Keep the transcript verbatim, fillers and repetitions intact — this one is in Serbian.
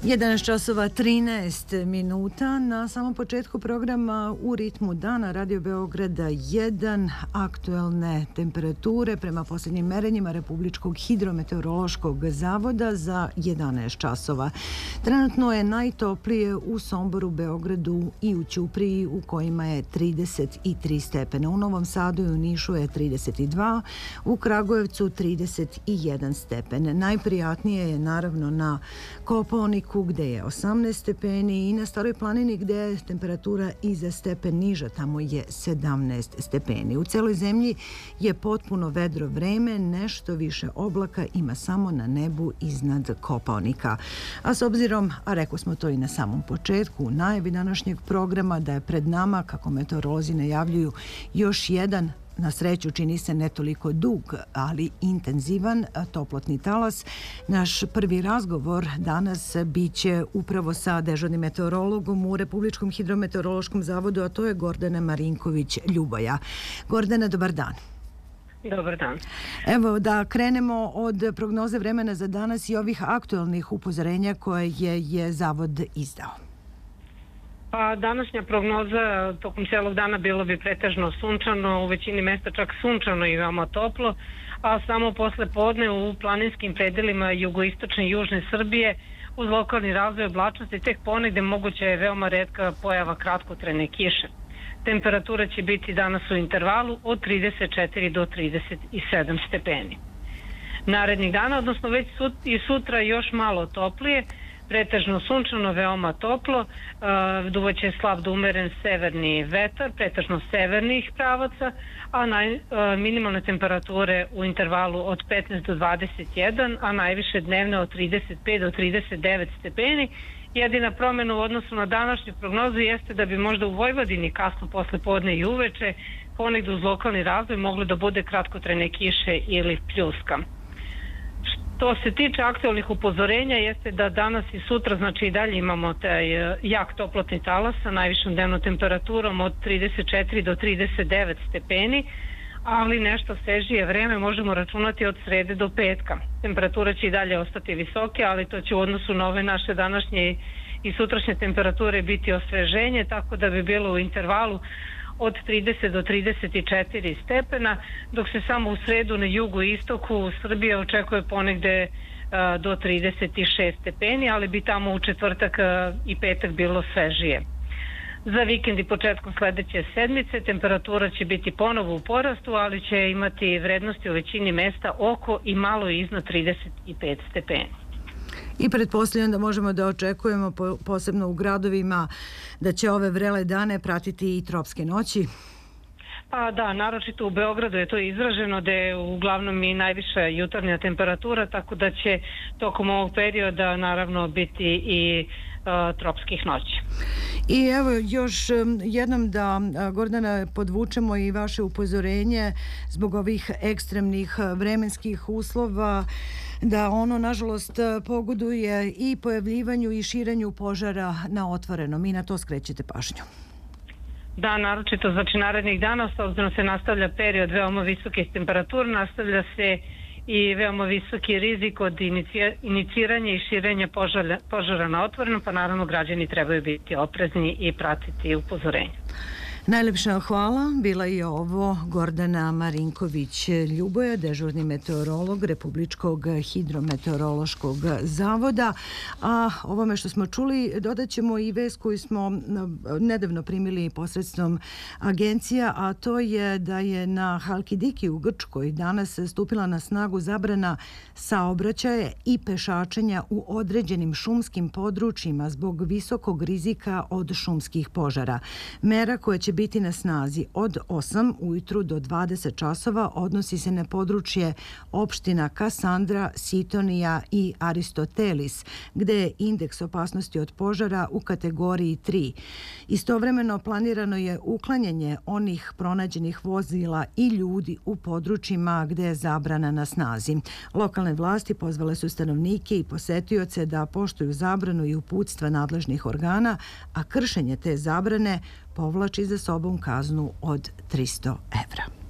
jedanaest časova trinaest minuta. Na samom početku programa U ritmu dana Radio Beograda jedan, aktuelne temperature prema posljednjim merenjima Republičkog hidrometeorološkog zavoda za jedanaest časova. Trenutno je najtoplije u Somboru, Beogradu i u Ćupriji u kojima je trideset tri stepena. U Novom Sadu i u Nišu je trideset dva, u Kragujevcu trideset jedan stepen. Najprijatnije je naravno na Kopaoniku gde je osamnaest stepeni i na Staroj planini gde je temperatura i za stepen niža, tamo je sedamnaest stepeni. U celoj zemlji je potpuno vedro vreme, nešto više oblaka ima samo na nebu iznad Kopaonika. A s obzirom, a rekao smo to i na samom početku, u najavi današnjeg programa da je pred nama, kako meteorolozi najavljuju, još jedan, na sreću čini se ne toliko dug, ali intenzivan toplotni talas. Naš prvi razgovor danas biće upravo sa dežurnim meteorologom u Republičkom hidrometeorološkom zavodu, a to je Gordana Marinković-Ljuboja. Gordana, dobar dan. Dobar dan. Evo da krenemo od prognoze vremena za danas i ovih aktualnih upozorenja koje je, je zavod izdao. Pa današnja prognoza tokom cijelog dana bilo bi pretežno sunčano, u većini mjesta čak sunčano i veoma toplo, a samo posle podne u planinskim predelima jugoistočne i južne Srbije uz lokalni razvoj oblačnosti tek ponegde moguća je veoma retka pojava kratkotrajne kiše. Temperatura će biti danas u intervalu od trideset četiri do trideset sedam stepeni. Narednih dana, odnosno već sut, i sutra još malo toplije, pretežno sunčano, veoma toplo, duvaće slab do umeren severni vetar, pretežno severnih pravaca, a naj, minimalne temperature u intervalu od petnaest do dvadeset jedan, a najviše dnevne od trideset pet do trideset devet stepeni. Jedina promjena u odnosu na današnju prognozu jeste da bi možda u Vojvodini kasno posle podne i uveče ponegde uz lokalni razvoj moglo da bude kratkotrajne kiše ili pljuska. Što se tiče aktualnih upozorenja jeste da danas i sutra, znači i dalje imamo taj jak toplotni talas sa najvišom dnevnom temperaturom od trideset četiri do trideset devet stepeni, ali nešto svežije vreme možemo računati od srede do petka. Temperatura će i dalje ostati visoke, ali to će u odnosu na ove naše današnje i sutrašnje temperature biti osveženje, tako da bi bilo u intervalu od trideset do trideset četiri stepena, dok se samo u sredu na jugu i istoku Srbije očekuje ponegde uh, do trideset šest stepeni, ali bi tamo u četvrtak uh, i petak bilo svežije. Za vikend i početkom sledeće sedmice temperatura će biti ponovo u porastu, ali će imati vrednosti u većini mesta oko i malo iznad trideset pet stepeni. I pretpostavljam da možemo da očekujemo posebno u gradovima da će ove vrele dane pratiti i tropske noći. Pa da, naročito u Beogradu je to izraženo da je uglavnom i najviša jutarnja temperatura, tako da će tokom ovog perioda naravno biti i uh, tropskih noći. I evo još jednom da, Gordana, podvučemo i vaše upozorenje zbog ovih ekstremnih vremenskih uslova, da ono nažalost pogoduje i pojavljivanju i širenju požara na otvorenom, i na to skrećete pažnju. Da, naročito znači narednih dana, s obzirom se nastavlja period veoma visoke temperature, nastavlja se i veoma visoki rizik od iniciranja i širenja požara, požara na otvorenom, pa naravno građani trebaju biti oprezni i pratiti upozorenja. Najlepša hvala. Bila je ovo Gordana Marinković-Ljuboja, dežurni meteorolog Republičkog hidrometeorološkog zavoda. A ovome što smo čuli dodat ćemo i vest koju smo nedavno primili posredstvom agencija, a to je da je na Halkidiki u Grčkoj danas stupila na snagu zabrana saobraćaja i pešačenja u određenim šumskim područjima zbog visokog rizika od šumskih požara. Mera koja će biti na snazi od osam ujutru do dvadeset časova odnosi se na područje opština Kasandra, Sitonija i Aristotelis, gde je indeks opasnosti od požara u kategoriji tri. Istovremeno planirano je uklanjanje onih pronađenih vozila i ljudi u područjima gde je zabrana na snazi. Lokalne vlasti pozvale su stanovnike i posetioce da poštuju zabranu i uputstva nadležnih organa, a kršenje te zabrane povlači za sobom kaznu od tristo evra.